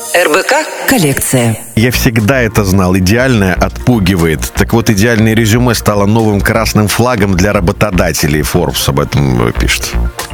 РБК коллекция. Я всегда это знал. Идеальное отпугивает. Так вот, идеальное резюме стало новым красным флагом для работодателей. Forbes об этом пишет.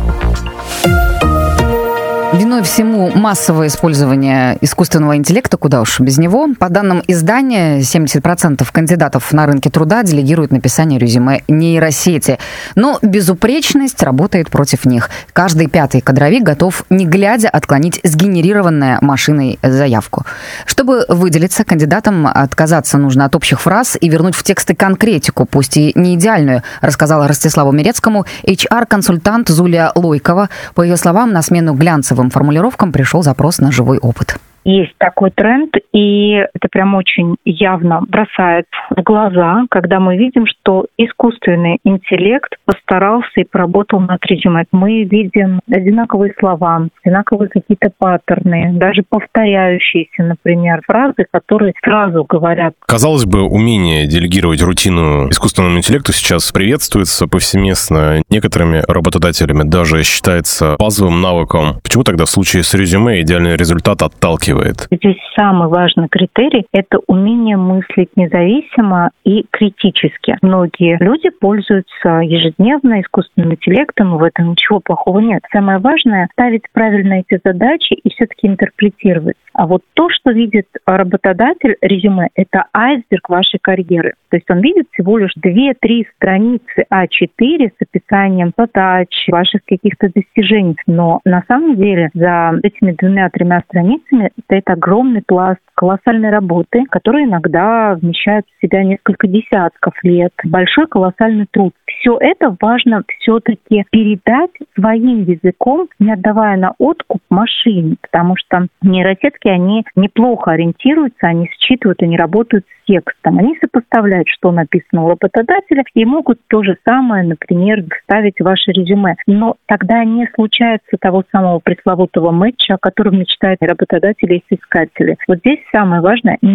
Виной всему массовое использование искусственного интеллекта, куда уж без него. По данным издания, 70% кандидатов на рынке труда делегируют написание резюме нейросети. Но безупречность работает против них. Каждый пятый кадровик готов, не глядя, отклонить сгенерированное машиной заявку. Чтобы выделиться, кандидатам отказаться нужно от общих фраз и вернуть в тексты конкретику, пусть и не идеальную, рассказала Ростиславу Мирецкому HR-консультант Зулия Лойкова. По ее словам, на смену глянцевым формулировкам пришел запрос на живой опыт. Есть такой тренд, и это прям очень явно бросает в глаза, когда мы видим, что искусственный интеллект постарался и поработал над резюме. Мы видим одинаковые слова, одинаковые какие-то паттерны, даже повторяющиеся, например, фразы, которые сразу говорят. Казалось бы, умение делегировать рутину искусственному интеллекту сейчас приветствуется повсеместно. Некоторыми работодателями даже считается базовым навыком. Почему тогда в случае с резюме идеальный результат отталкивает? Здесь самый важный критерий – это умение мыслить независимо и критически. Многие люди пользуются ежедневно искусственным интеллектом, и в этом ничего плохого нет. Самое важное – ставить правильно эти задачи и все-таки интерпретировать. А вот то, что видит работодатель, резюме – это айсберг вашей карьеры. То есть он видит всего лишь 2-3 страницы А4 с описанием задач, ваших каких-то достижений. Но на самом деле за этими 2-3 страницами стоит огромный пласт колоссальной работы, который иногда вмещает в себя несколько десятков лет. Большой колоссальный труд. Все это важно все-таки передать своим языком, не отдавая на откуп машине, потому что нейросетки, они неплохо ориентируются, они считывают, они работают с текстом. Они сопоставляют, что написано у работодателя, и могут то же самое, например, вставить в ваше резюме. Но тогда не случается того самого пресловутого мэтча, о котором мечтают работодатели и соискатели. Вот здесь самое важное